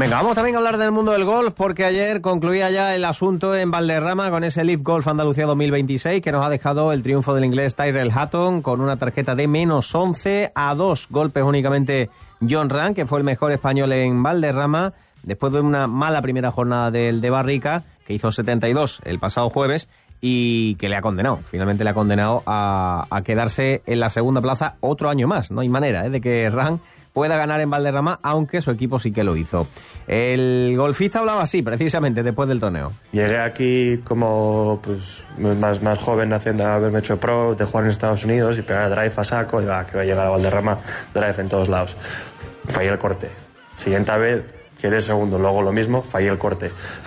Venga, vamos también a hablar del mundo del golf, porque ayer concluía ya el asunto en Valderrama con ese Live Golf Andalucía 2026 que nos ha dejado el triunfo del inglés Tyrrell Hatton con una tarjeta de -11 a 2 golpes únicamente Jon Rahm, que fue el mejor español en Valderrama, después de una mala primera jornada del de Barrica, que hizo 72 el pasado jueves y que finalmente le ha condenado a quedarse en la segunda plaza otro año más. No hay manera de que Rahm pueda ganar en Valderrama, aunque su equipo sí que lo hizo. El golfista hablaba así, precisamente, después del torneo. Llegué aquí como más joven, haberme hecho pro, de jugar en Estados Unidos y pegar drive a saco, y que voy a llegar a Valderrama, drive en todos lados. Fallé el corte. Siguiente vez, quedé segundo, luego lo mismo, fallé el corte.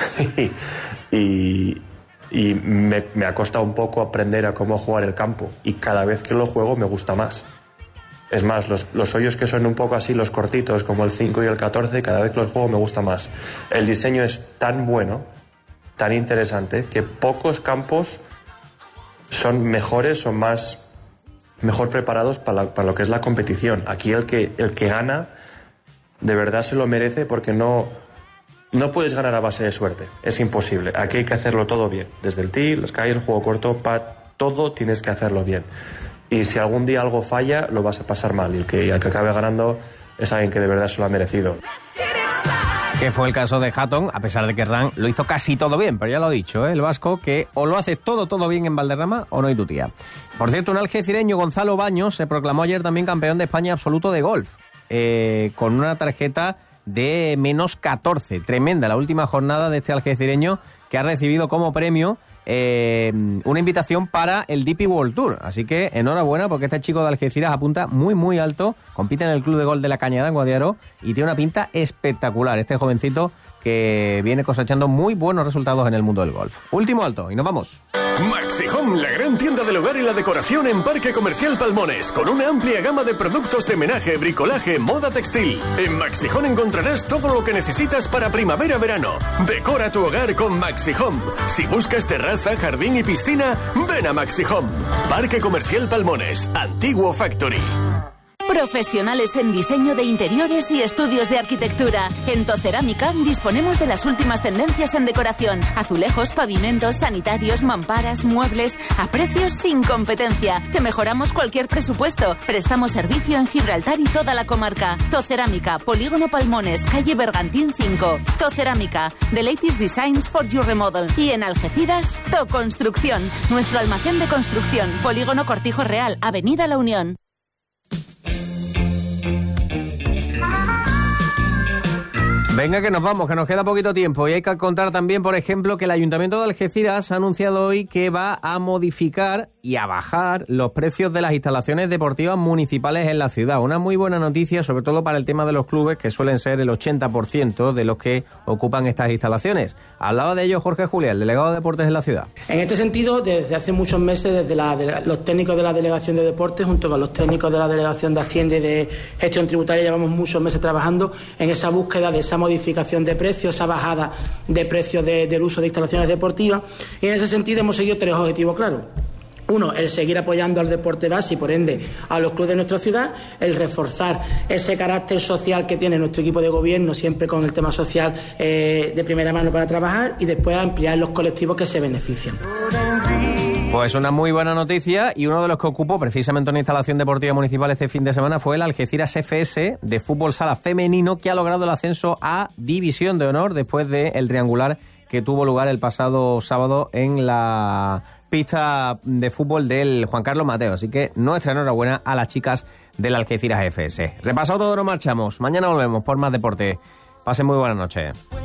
y me ha costado un poco aprender a cómo jugar el campo, y cada vez que lo juego me gusta más. Es más, los hoyos que son un poco así, los cortitos, como el 5 y el 14, cada vez que los juego me gusta más. El diseño es tan bueno, tan interesante, que pocos campos son mejores o mejor preparados para lo que es la competición. Aquí el que gana de verdad se lo merece, porque no puedes ganar a base de suerte. Es imposible. Aquí hay que hacerlo todo bien. Desde el tee, los calles, el juego corto, todo tienes que hacerlo bien. Y si algún día algo falla, lo vas a pasar mal. Y el que acabe ganando es alguien que de verdad se lo ha merecido. Que fue el caso de Hatton, a pesar de que Rahm lo hizo casi todo bien, pero ya lo ha dicho, el vasco, que o lo hace todo bien en Valderrama o no hay tu tía. Por cierto, un algecireño, Gonzalo Baños, se proclamó ayer también campeón de España absoluto de golf, con una tarjeta de -14. Tremenda la última jornada de este algecireño, que ha recibido como premio una invitación para el DP World Tour. Así que enhorabuena, porque este chico de Algeciras apunta muy alto, compite en el Club de Golf de la Cañada en Guadiaro y tiene una pinta espectacular este jovencito, que viene cosechando muy buenos resultados en el mundo del golf. Último alto y nos vamos. Maxi Home, la gran tienda del hogar y la decoración en Parque Comercial Palmones, con una amplia gama de productos de menaje, bricolaje, moda textil. En Maxi Home encontrarás todo lo que necesitas para primavera-verano. Decora tu hogar con Maxi Home. Si buscas terraza, jardín y piscina, ven a Maxi Home. Parque Comercial Palmones, Antiguo Factory. Profesionales en diseño de interiores y estudios de arquitectura. En Tocerámica disponemos de las últimas tendencias en decoración. Azulejos, pavimentos, sanitarios, mamparas, muebles, a precios sin competencia. Te mejoramos cualquier presupuesto. Prestamos servicio en Gibraltar y toda la comarca. Tocerámica, Polígono Palmones, calle Bergantín 5. Tocerámica, the latest designs for your remodel. Y en Algeciras, Toconstrucción, nuestro almacén de construcción. Polígono Cortijo Real, Avenida La Unión. Venga, que nos vamos, que nos queda poquito tiempo. Y hay que contar también, por ejemplo, que el Ayuntamiento de Algeciras ha anunciado hoy que va a modificar y a bajar los precios de las instalaciones deportivas municipales en la ciudad. Una muy buena noticia, sobre todo para el tema de los clubes, que suelen ser el 80% de los que ocupan estas instalaciones. Hablaba de ello Jorge Juliá, el delegado de deportes de la ciudad. En este sentido, desde hace muchos meses, desde los técnicos de la Delegación de Deportes, junto con los técnicos de la Delegación de Hacienda y de Gestión Tributaria, llevamos muchos meses trabajando en esa búsqueda de esa modificación de precios, esa bajada de precios del uso de instalaciones deportivas, y en ese sentido hemos seguido 3 objetivos claros. Uno, el seguir apoyando al deporte base y por ende a los clubes de nuestra ciudad, el reforzar ese carácter social que tiene nuestro equipo de gobierno, siempre con el tema social de primera mano para trabajar, y después ampliar los colectivos que se benefician. Pues una muy buena noticia, y uno de los que ocupó precisamente una instalación deportiva municipal este fin de semana fue el Algeciras FS de fútbol sala femenino, que ha logrado el ascenso a División de Honor después del triangular que tuvo lugar el pasado sábado en la pista de fútbol del Juan Carlos Mateo. Así que nuestra enhorabuena a las chicas del Algeciras FS. Repasado todo, nos marchamos. Mañana volvemos por más deporte. Pasen muy buena noche.